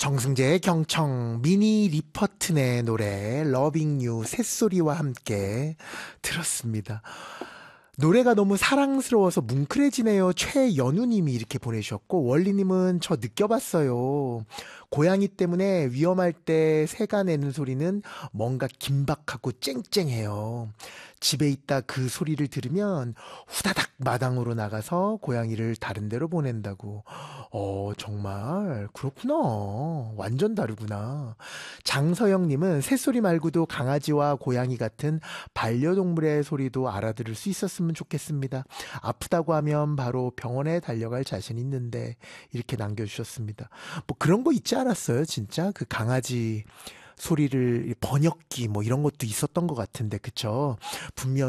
정승재의 경청 미니 리퍼튼의 노래 러빙 유 새소리와 함께 들었습니다. 노래가 너무 사랑스러워서 뭉클해지네요. 최연우님이 이렇게 보내주셨고, 원리님은 저 느껴봤어요. 고양이 때문에 위험할 때 새가 내는 소리는 뭔가 긴박하고 쨍쨍해요. 집에 있다 그 소리를 들으면 후다닥 마당으로 나가서 고양이를 다른 데로 보낸다고. 정말 그렇구나. 완전 다르구나. 장서영님은 새소리 말고도 강아지와 고양이 같은 반려동물의 소리도 알아들을 수 있었으면 좋겠습니다. 아프다고 하면 바로 병원에 달려갈 자신 있는데 이렇게 남겨주셨습니다. 뭐 그런 거 있지 않았어요? 진짜 그 강아지 소리를 번역기 뭐 이런 것도 있었던 것 같은데 그쵸? 분명